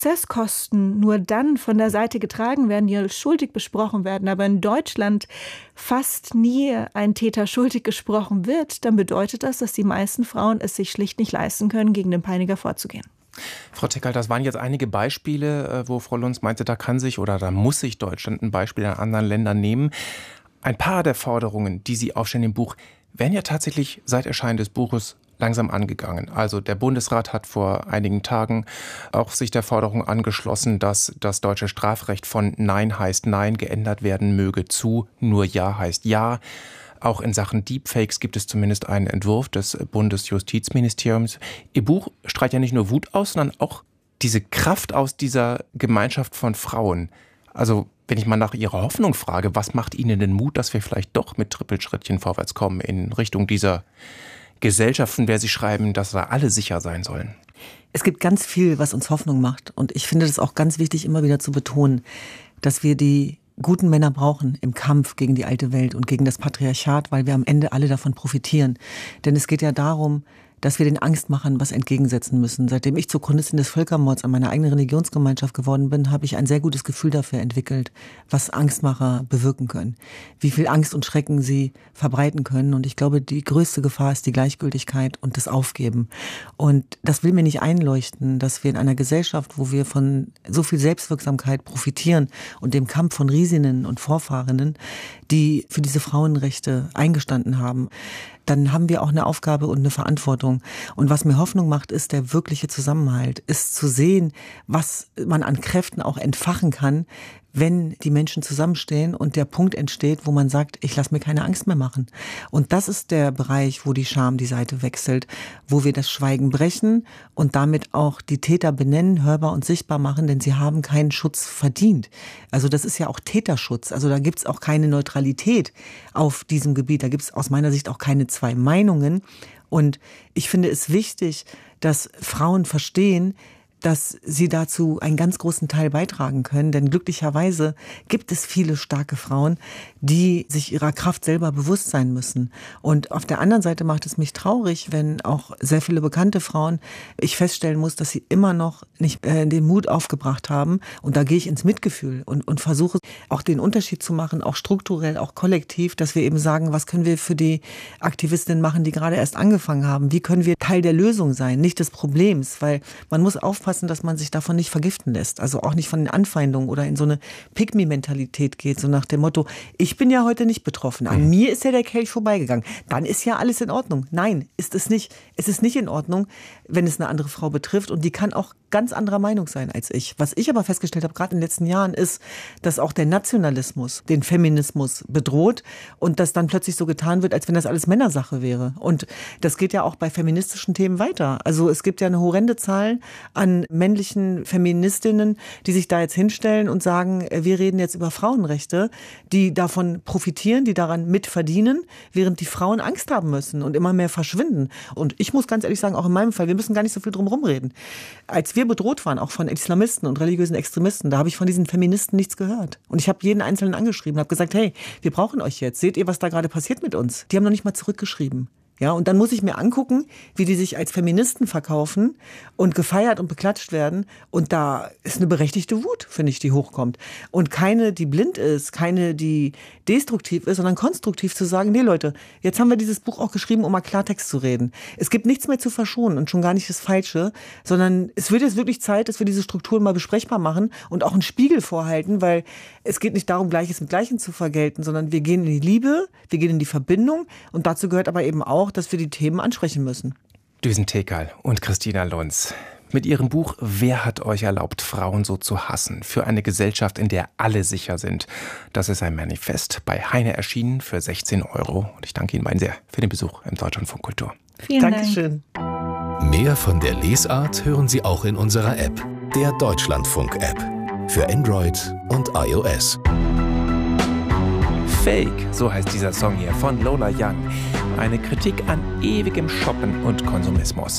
Prozesskosten nur dann von der Seite getragen werden, die als schuldig besprochen werden, aber in Deutschland fast nie ein Täter schuldig gesprochen wird, dann bedeutet das, dass die meisten Frauen es sich schlicht nicht leisten können, gegen den Peiniger vorzugehen. Frau Teckardt, das waren jetzt einige Beispiele, wo Frau Luntz meinte, da kann sich oder da muss sich Deutschland ein Beispiel an anderen Ländern nehmen. Ein paar der Forderungen, die Sie aufstellen im Buch, werden ja tatsächlich seit Erscheinen des Buches langsam angegangen. Also der Bundesrat hat vor einigen Tagen auch sich der Forderung angeschlossen, dass das deutsche Strafrecht von Nein heißt Nein geändert werden möge zu nur Ja heißt Ja. Auch in Sachen Deepfakes gibt es zumindest einen Entwurf des Bundesjustizministeriums. Ihr Buch strahlt ja nicht nur Wut aus, sondern auch diese Kraft aus dieser Gemeinschaft von Frauen. Also wenn ich mal nach Ihrer Hoffnung frage, was macht Ihnen den Mut, dass wir vielleicht doch mit Trippelschrittchen vorwärts kommen in Richtung dieser Gesellschaft, von der Sie schreiben, dass da alle sicher sein sollen? Es gibt ganz viel, was uns Hoffnung macht. Und ich finde es auch ganz wichtig, immer wieder zu betonen, dass wir die guten Männer brauchen im Kampf gegen die alte Welt und gegen das Patriarchat, weil wir am Ende alle davon profitieren. Denn es geht ja darum, dass wir den Angstmachern was entgegensetzen müssen. Seitdem ich zur Chronistin des Völkermords an meiner eigenen Religionsgemeinschaft geworden bin, habe ich ein sehr gutes Gefühl dafür entwickelt, was Angstmacher bewirken können. Wie viel Angst und Schrecken sie verbreiten können. Und ich glaube, die größte Gefahr ist die Gleichgültigkeit und das Aufgeben. Und das will mir nicht einleuchten, dass wir in einer Gesellschaft, wo wir von so viel Selbstwirksamkeit profitieren und dem Kampf von Riesinnen und Vorfahrinnen, die für diese Frauenrechte eingestanden haben, dann haben wir auch eine Aufgabe und eine Verantwortung. Und was mir Hoffnung macht, ist der wirkliche Zusammenhalt, ist zu sehen, was man an Kräften auch entfachen kann, wenn die Menschen zusammenstehen und der Punkt entsteht, wo man sagt, ich lasse mir keine Angst mehr machen. Und das ist der Bereich, wo die Scham die Seite wechselt, wo wir das Schweigen brechen und damit auch die Täter benennen, hörbar und sichtbar machen, denn sie haben keinen Schutz verdient. Also das ist ja auch Täterschutz. Also da gibt's auch keine Neutralität auf diesem Gebiet. Da gibt's aus meiner Sicht auch keine zwei Meinungen. Und ich finde es wichtig, dass Frauen verstehen, dass sie dazu einen ganz großen Teil beitragen können. Denn glücklicherweise gibt es viele starke Frauen, die sich ihrer Kraft selber bewusst sein müssen. Und auf der anderen Seite macht es mich traurig, wenn auch sehr viele bekannte Frauen, ich feststellen muss, dass sie immer noch nicht den Mut aufgebracht haben. Und da gehe ich ins Mitgefühl und versuche auch den Unterschied zu machen, auch strukturell, auch kollektiv, dass wir eben sagen, was können wir für die Aktivistinnen machen, die gerade erst angefangen haben? Wie können wir Teil der Lösung sein, nicht des Problems? Weil man muss aufpassen, dass man sich davon nicht vergiften lässt. Also auch nicht von den Anfeindungen oder in so eine Pick-me-Mentalität geht, so nach dem Motto, ich bin ja heute nicht betroffen, an mir ist ja der Kelch vorbeigegangen, dann ist ja alles in Ordnung. Nein, ist es nicht. Es ist nicht in Ordnung, wenn es eine andere Frau betrifft und die kann auch ganz anderer Meinung sein als ich. Was ich aber festgestellt habe, gerade in den letzten Jahren, ist, dass auch der Nationalismus den Feminismus bedroht und dass dann plötzlich so getan wird, als wenn das alles Männersache wäre. Und das geht ja auch bei feministischen Themen weiter. Also es gibt ja eine horrende Zahl an männlichen Feministinnen, die sich da jetzt hinstellen und sagen, wir reden jetzt über Frauenrechte, die davon profitieren, die daran mitverdienen, während die Frauen Angst haben müssen und immer mehr verschwinden. Und ich muss ganz ehrlich sagen, auch in meinem Fall, wir müssen gar nicht so viel drum rumreden. Als wir bedroht waren, auch von Islamisten und religiösen Extremisten, da habe ich von diesen Feministen nichts gehört. Und ich habe jeden Einzelnen angeschrieben, habe gesagt, hey, wir brauchen euch jetzt. Seht ihr, was da gerade passiert mit uns? Die haben noch nicht mal zurückgeschrieben. Ja, und dann muss ich mir angucken, wie die sich als Feministen verkaufen und gefeiert und beklatscht werden. Und da ist eine berechtigte Wut, finde ich, die hochkommt. Und keine, die blind ist, keine, die destruktiv ist, sondern konstruktiv zu sagen, nee Leute, jetzt haben wir dieses Buch auch geschrieben, um mal Klartext zu reden. Es gibt nichts mehr zu verschonen und schon gar nicht das Falsche, sondern es wird jetzt wirklich Zeit, dass wir diese Strukturen mal besprechbar machen und auch einen Spiegel vorhalten, weil es geht nicht darum, Gleiches mit Gleichem zu vergelten, sondern wir gehen in die Liebe, wir gehen in die Verbindung und dazu gehört aber eben auch, dass wir die Themen ansprechen müssen. Düsen Tekal und Christina Luntz. Mit ihrem Buch »Wer hat euch erlaubt, Frauen so zu hassen?« für eine Gesellschaft, in der alle sicher sind. Das ist ein Manifest bei Heine erschienen für 16 €. Und ich danke Ihnen beiden sehr für den Besuch im Deutschlandfunk Kultur. Vielen Dankeschön. Dank. Mehr von der Lesart hören Sie auch in unserer App, der Deutschlandfunk-App. Für Android und iOS. Fake, so heißt dieser Song hier von Lola Young. Eine Kritik an ewigem Shoppen und Konsumismus.